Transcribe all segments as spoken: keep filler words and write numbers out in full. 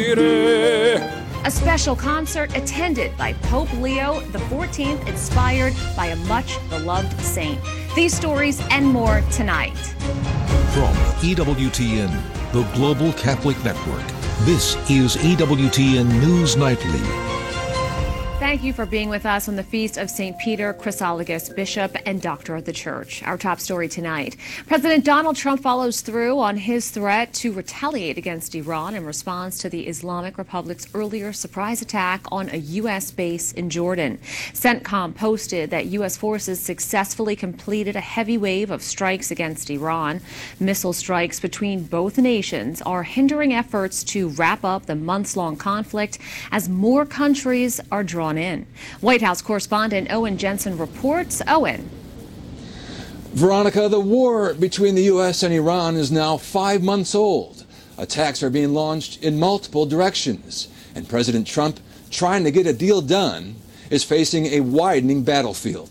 sentire. A special concert attended by Pope Leo the fourteenth, inspired by a much-beloved saint. These stories and more tonight. From E W T N, the Global Catholic Network, this is E W T N News Nightly. Thank you for being with us on the feast of Saint Peter Chrysologus, Bishop and Doctor of the Church. Our top story tonight. President Donald Trump follows through on his threat to retaliate against Iran in response to the Islamic Republic's earlier surprise attack on a U S base in Jordan. CENTCOM posted that U S forces successfully completed a heavy wave of strikes against Iran. Missile strikes between both nations are hindering efforts to wrap up the months-long conflict as more countries are drawn in. White House correspondent Owen Jensen reports. Owen. Veronica, the war between the U S and Iran is now five months old. Attacks are being launched in multiple directions, and President Trump, trying to get a deal done, is facing a widening battlefield.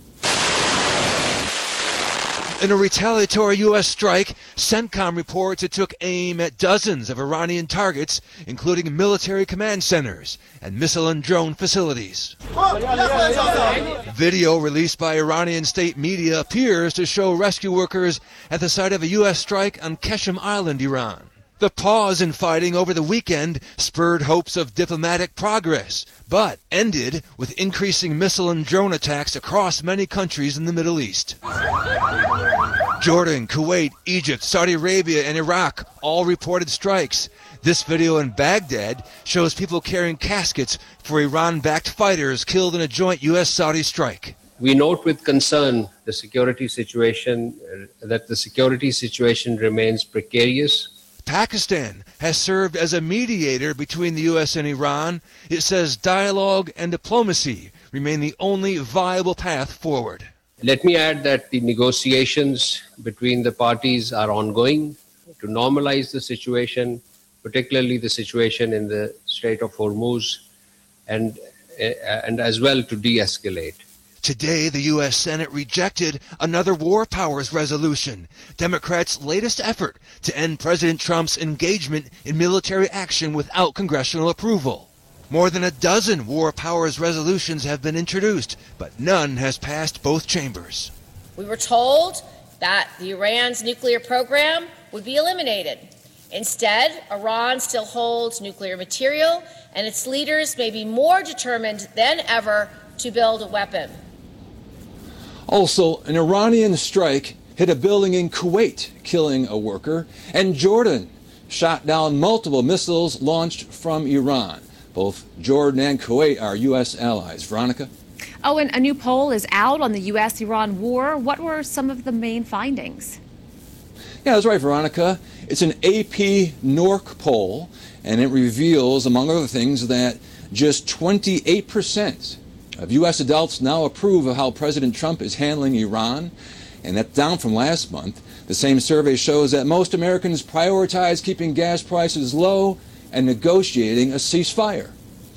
In a retaliatory U S strike, CENTCOM reports it took aim at dozens of Iranian targets, including military command centers and missile and drone facilities. Video released by Iranian state media appears to show rescue workers at the site of a U S strike on Qeshm Island, Iran. The pause in fighting over the weekend spurred hopes of diplomatic progress, but ended with increasing missile and drone attacks across many countries in the Middle East. Jordan, Kuwait, Egypt, Saudi Arabia, and Iraq all reported strikes. This video in Baghdad shows people carrying caskets for Iran-backed fighters killed in a joint U S Saudi strike. We note with concern the security situation, uh, that the security situation remains precarious. Pakistan has served as a mediator between the U S and Iran. It says dialogue and diplomacy remain the only viable path forward. Let me add that the negotiations between the parties are ongoing to normalize the situation, particularly the situation in the Strait of Hormuz, and, uh, and as well to de-escalate. Today, the U S Senate rejected another war powers resolution, Democrats' latest effort to end President Trump's engagement in military action without congressional approval. More than a dozen war powers resolutions have been introduced, but none has passed both chambers. We were told that the Iran's nuclear program would be eliminated. Instead, Iran still holds nuclear material, and its leaders may be more determined than ever to build a weapon. Also, an Iranian strike hit a building in Kuwait, killing a worker, and Jordan shot down multiple missiles launched from Iran. Both Jordan and Kuwait are U S allies. Veronica? Owen, a new poll is out on the U S Iran war. What were some of the main findings? Yeah, that's right, Veronica. It's an A P N O R C poll, and it reveals, among other things, that just twenty-eight percent of U S adults now approve of how President Trump is handling Iran, and that's down from last month. The same survey shows that most Americans prioritize keeping gas prices low and negotiating a ceasefire.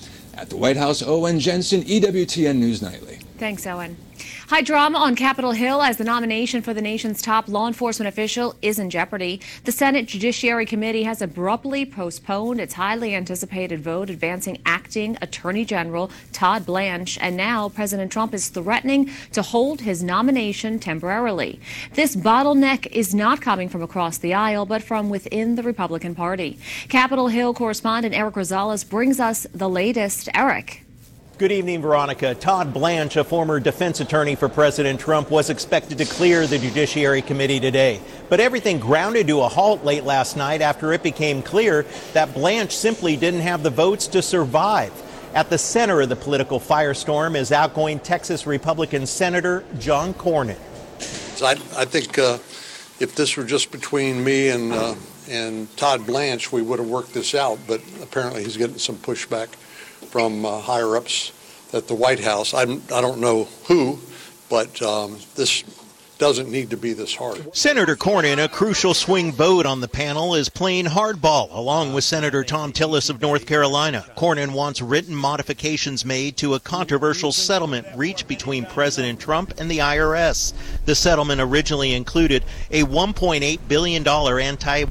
At the White House, Owen Jensen, E W T N News Nightly. Thanks, Owen. High drama on Capitol Hill as the nomination for the nation's top law enforcement official is in jeopardy. The Senate Judiciary Committee has abruptly postponed its highly anticipated vote advancing acting Attorney General Todd Blanche, and now President Trump is threatening to hold his nomination temporarily. This bottleneck is not coming from across the aisle, but from within the Republican Party. Capitol Hill correspondent Eric Rosales brings us the latest. Eric. Good evening, Veronica. Todd Blanche, a former defense attorney for President Trump, was expected to clear the Judiciary Committee today. But everything grounded to a halt late last night after it became clear that Blanche simply didn't have the votes to survive. At the center of the political firestorm is outgoing Texas Republican Senator John Cornyn. I, I think uh, if this were just between me and, uh, and Todd Blanche, we would have worked this out. But apparently he's getting some pushback from uh, higher-ups at the White House. I'm, I don't know who, but um, this doesn't need to be this hard. Senator Cornyn, a crucial swing vote on the panel, is playing hardball along with Senator Thom Tillis of North Carolina. Cornyn wants written modifications made to a controversial settlement reached between President Trump and the I R S. The settlement originally included a one point eight billion dollars anti